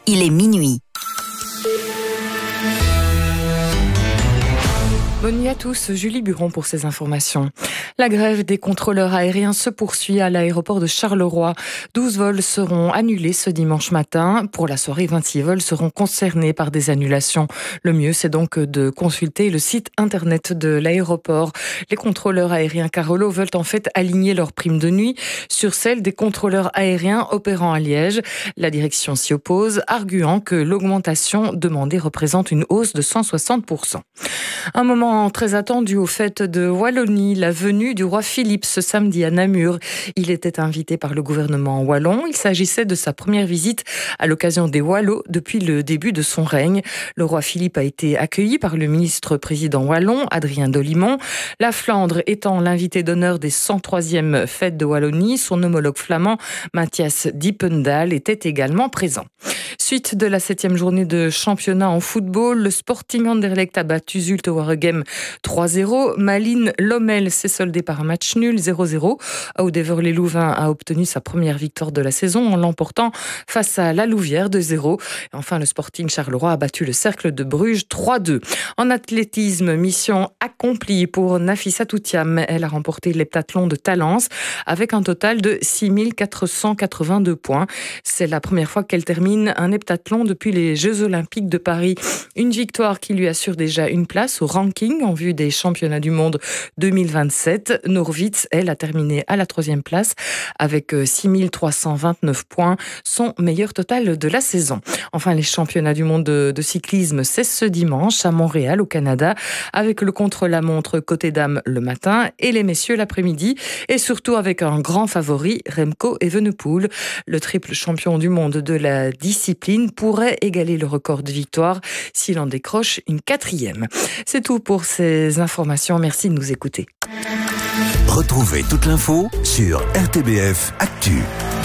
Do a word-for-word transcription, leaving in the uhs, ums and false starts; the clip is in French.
il est minuit. Bonne nuit à tous, Julie Buron pour ces informations. La grève des contrôleurs aériens se poursuit à l'aéroport de Charleroi. douze vols seront annulés ce dimanche matin. Pour la soirée, vingt-six vols seront concernés par des annulations. Le mieux, c'est donc de consulter le site internet de l'aéroport. Les contrôleurs aériens Carolo veulent en fait aligner leurs primes de nuit sur celles des contrôleurs aériens opérant à Liège. La direction s'y oppose, arguant que l'augmentation demandée représente une hausse de cent soixante pour cent. Un moment très attendu aux fêtes de Wallonie, la venue du roi Philippe ce samedi à Namur. Il était invité par le gouvernement wallon. Il s'agissait de sa première visite à l'occasion des Wallos depuis le début de son règne. Le roi Philippe a été accueilli par le ministre-président wallon, Adrien Dolimon. La Flandre étant l'invité d'honneur des cent troisièmes fêtes de Wallonie, son homologue flamand, Mathias Diependaal, était également présent. Suite de la septième journée de championnat en football, le Sporting Anderlecht a battu Zulte Waregem trois zéro. Malines Lommel s'est soldé par un match nul zéro zéro. Oud-Heverlee-Louvain a obtenu sa première victoire de la saison en l'emportant face à la Louvière deux zéro. Et enfin, le Sporting Charleroi a battu le Cercle de Bruges trois deux. En athlétisme, mission accomplie pour Nafissa Toutiam. Elle a remporté l'heptathlon de Talence avec un total de six mille quatre cent quatre-vingt-deux points. C'est la première fois qu'elle termine un heptathlon depuis les Jeux Olympiques de Paris. Une victoire qui lui assure déjà une place au ranking en vue des championnats du monde deux mille vingt-sept. Norwitz, elle, a terminé à la troisième place avec six mille trois cent vingt-neuf points, son meilleur total de la saison. Enfin, les championnats du monde de, de cyclisme, c'est ce dimanche à Montréal, au Canada, avec le contre-la-montre côté dames le matin et les messieurs l'après-midi, et surtout avec un grand favori, Remco Evenepoel. Le triple champion du monde de la discipline pourrait égaler le record de victoire s'il en décroche une quatrième. C'est tout pour ces informations. Merci de nous écouter. Retrouvez toute l'info sur R T B F Actu.